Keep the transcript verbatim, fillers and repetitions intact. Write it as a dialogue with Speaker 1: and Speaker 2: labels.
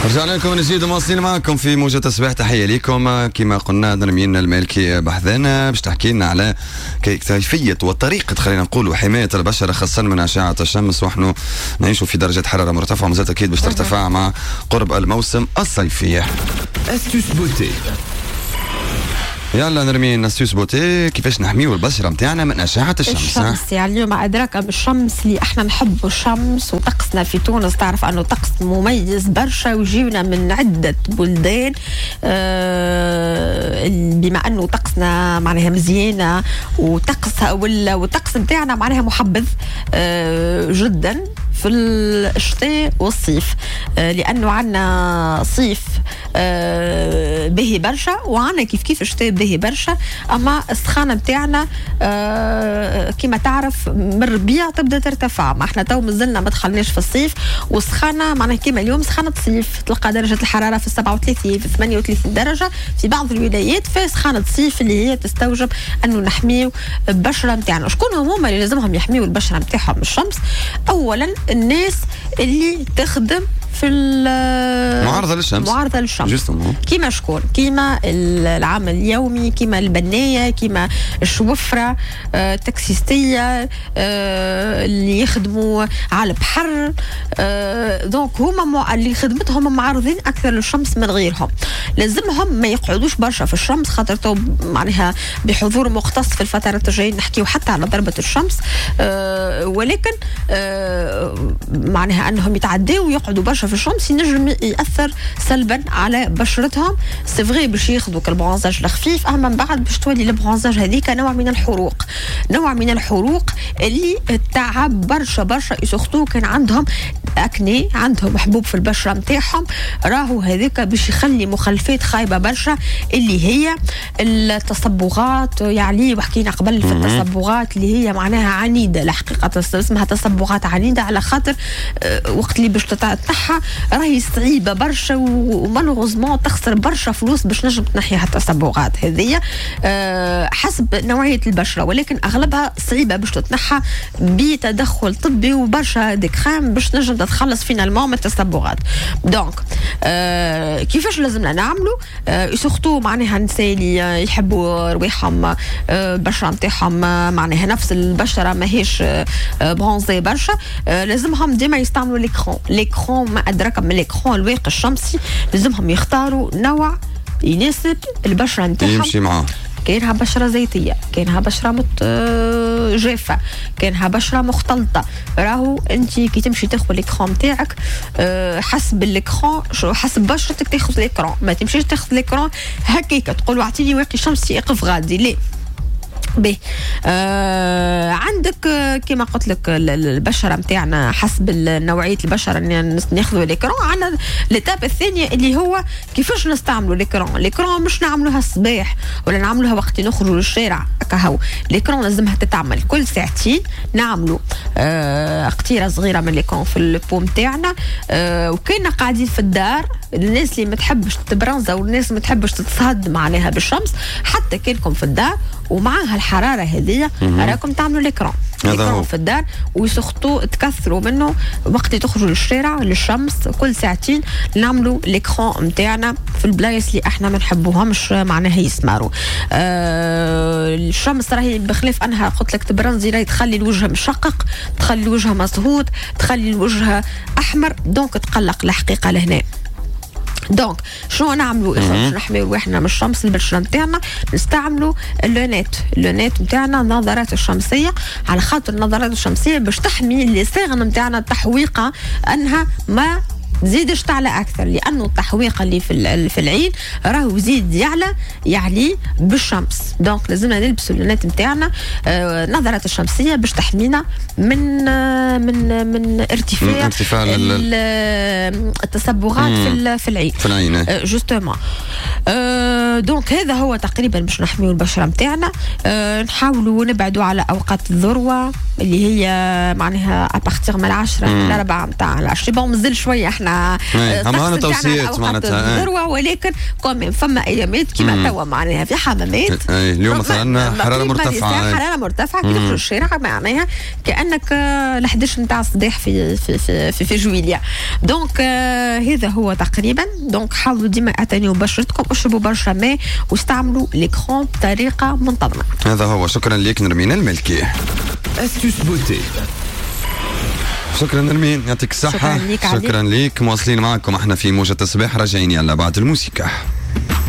Speaker 1: رجعنا لكم من جديد ومواصلين معكم في موجة الصباح. تحية لكم. كما قلنا نرمين المالكي بحذانا باش تحكي لنا على كيفية وطريقة خلينا نقول حماية البشرة خاصة من أشعة الشمس، ونحن نعيشوا في درجة حرارة مرتفعة ومازالت أكيد باش ترتفع مع قرب الموسم الصيفي.
Speaker 2: أستوس بوتي.
Speaker 1: يلا نرمين أستوس بوتي كيفاش نحميو البشرة متاعنا من أشعة الشمس.
Speaker 3: الشمس يعني اليوم أدراك بالشمس اللي احنا نحبوا الشمس، وطقسنا في تونس تعرف أنه طقس مميز برشا ويجينا من عدة بلدان. آه بما أنه طقسنا معناها مزيانة وطقس والطقس متاعنا معناها محبذ آه جدا في الشتاء والصيف، آه لأنه عنا صيف آه به برشا وعنا كيف كيف الشتاء به برشا، أما السخانة متاعنا آه كما تعرف من الربيع تبدأ ترتفع. ما احنا تو مازلنا ما دخلناش في الصيف والسخانة معناها كما اليوم سخانة صيف، تلقى درجة الحرارة في سبعة وثلاثين في ثمانية وثلاثين درجة في بعض الولايات، في سخانة صيف اللي هي تستوجب أنه نحميو البشرة متاعنا. شكون هم اللي لازمهم يحميو البشرة متاعهم من الشمس؟ أولا الناس اللي تخدم في
Speaker 1: معارضة للشمس
Speaker 3: معارضة للشمس كيما شكون؟ كيما العمل اليومي، كيما البنية، كيما الشوفرة، آه، تاكسيستية، آه، اللي يخدموا على البحر. آه، دونك هما اللي خدمتهم معارضين أكثر للشمس من غيرهم. لازمهم ما يقعدوش برشا في الشمس، خاطر تو معناها بحضور مختص في الفترات الجاية نحكيو حتى على ضربة الشمس. آه، ولكن آه، معناها أنهم يتعدوا ويقعدوا برشا في الشمس ينجم يأثر سلبا على بشرتهم. سيفغي باش ياخذوا كالبرونزاج الخفيف، اما من بعد باش تولي البرونزاج هذيك نوع من الحروق، نوع من الحروق اللي تعب برشا برشا. يسختو كان عندهم اكني، عندهم حبوب في البشره نتاعهم، راهو هذيك باش يخلي مخلفات خايبه برشا اللي هي التصبغات. يعني وحكينا قبل في التصبغات اللي هي معناها عنيده، الحقيقه اسمها تصبغات عنيده على خاطر وقت اللي باش تتنحى راهي صعيبه برشا ومالوغوزمون تخسر برشا فلوس باش نجم تنحي التصبغات هذه أه حسب نوعيه البشره، ولكن اغلبها صعيبه باش تتنحى بتدخل طبي وبرشا دي كريم باش نجم تتخلص فينالمون من التصبغات. دونك أه كيفاش لازمنا نعملوا؟ أه سورتو معناها النساء اللي يحبوا رواحهم أه البشره نتاعهم معناها نفس البشره ماهيش أه برونزي برشا، أه لازمهم ديما يستعملوا ليكرون. ليكرون ما أدراك من ليكرون الواقي الشمسي، لازمهم يختاروا نوع يناسب البشرة نتاعهم
Speaker 1: يمشي معاه.
Speaker 3: كاينها بشرة زيتية، كاينها بشرة مت جافة، كاينها بشرة مختلطة. راهو انت كي تمشي تاخذ ليكرون نتاعك أه حسب الليكرون، حسب بشرتك تاخذ ليكرون. ما تمشيش تاخذ ليكرون هكاك تقول اعطيني واقي شمسي يقف غادي، ليه؟ به آه عندك آه كما قلت لك البشره نتاعنا حسب نوعيه البشره اللي ناخذوا ليكرون. عندنا الاتاب الثانيه اللي هو كيفاش نستعملوا ليكرون. ليكرون مش نعملوها الصباح ولا نعملوها وقت نخرجوا للشارع كهو. ليكرون لازمها تتعمل كل ساعتين، نعملوا آه قطيره صغيره من ليكرون في البو نتاعنا. آه وكنا قاعدين في الدار، الناس اللي ما تحبش تبرنزا والناس ما تحبش تتصهد معناها بالشمس، حتى كانكم في الدار ومعها الحراره هذه راكم تعملوا ليكرون ليكرون في الدار ويسخطوا تكثروا منه وقت تخرجوا للشارع للشمس. كل ساعتين نعملوا ليكرون نتاعنا في البلايص اللي احنا ما نحبوهمش معناها يسمروا. آه الشمس راهي بخلاف انها قلت لك تبرنزي راهي تخلي الوجه مشقق، تخلي الوجه مسهوط، تخلي الوجه احمر، دونك تقلق الحقيقه لهنا. دونك شنو نعملوا باش نحميو روحنا من الشمس؟ البشره نتاعنا نستعملوا اللونات اللونات نتاعنا النظارات الشمسيه، على خاطر النظارات الشمسيه باش تحمي اللسان نتاعنا التحويقه انها ما تزيدش تعلى اكثر، لانه التحويق اللي في في العين راهو يزيد يعلى يعلي بالشمس. دونك لازمنا نلبسوا اللونات نتاعنا آه نظارات الشمسيه باش تحمينا من آه من من ارتفاع,
Speaker 1: ارتفاع
Speaker 3: التصبغات في في العين
Speaker 1: في العين
Speaker 3: آه جوستومون. آه دونك هذا هو تقريبا باش نحميو البشره نتاعنا. أه نحاولوا نبعدوا على اوقات الذروه اللي هي معناها ابارتيغ من العشرة للأربعة نتاع العشرة. بون مازال شويه احنا
Speaker 1: اما توصيات
Speaker 3: معناتها الذروه، ولكن كمان فما ايامات كيما توا معناها في حمامات
Speaker 1: اليوم مثلا حراره مرتفعه
Speaker 3: حراره مرتفعه كي تخرج الشارع معناها كانك ل احداش نتاع الصباح في في في في, في جويليا. دونك آه هذا هو تقريبا. دونك حاولوا ديما اعتنيوا ببشرتكم، اشربوا برشا ماء واستعملوا ليكرون بطريقه منتظمه.
Speaker 1: هذا هو. شكرا لك نرمين الملكي.
Speaker 2: استوس بوتي.
Speaker 1: شكرا نرمين، يعطيك الصحه.
Speaker 3: شكرا ليك.
Speaker 1: شكرا ليك. مواصلين معكم احنا في موجة الصباح، راجعين يلا بعد الموسيقى.